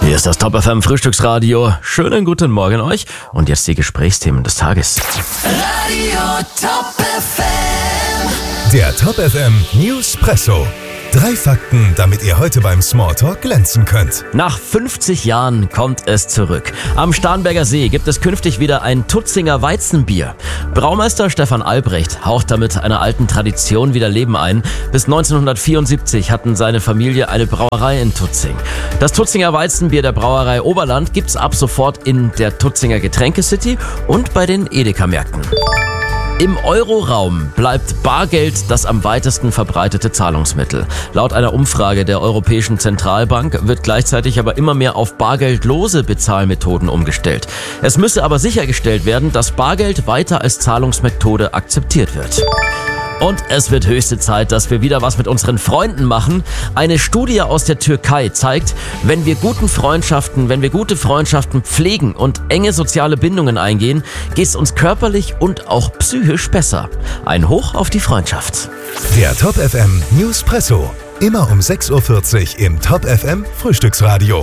Hier ist das Top FM Frühstücksradio. Schönen guten Morgen euch. Und jetzt die Gesprächsthemen des Tages. Radio Top FM. Der Top FM Newspresso. 3 Fakten, damit ihr heute beim Smalltalk glänzen könnt. Nach 50 Jahren kommt es zurück. Am Starnberger See gibt es künftig wieder ein Tutzinger Weizenbier. Braumeister Stefan Albrecht haucht damit einer alten Tradition wieder Leben ein. Bis 1974 hatten seine Familie eine Brauerei in Tutzing. Das Tutzinger Weizenbier der Brauerei Oberland gibt's ab sofort in der Tutzinger Getränkecity und bei den Edeka-Märkten. Im Euroraum bleibt Bargeld das am weitesten verbreitete Zahlungsmittel. Laut einer Umfrage der Europäischen Zentralbank wird gleichzeitig aber immer mehr auf bargeldlose Bezahlmethoden umgestellt. Es müsse aber sichergestellt werden, dass Bargeld weiter als Zahlungsmethode akzeptiert wird. Und es wird höchste Zeit, dass wir wieder was mit unseren Freunden machen. Eine Studie aus der Türkei zeigt, wenn wir gute Freundschaften pflegen und enge soziale Bindungen eingehen, geht es uns körperlich und auch psychisch besser. Ein Hoch auf die Freundschaft. Der Top FM Newspresso. Immer um 6:40 Uhr im Top FM Frühstücksradio.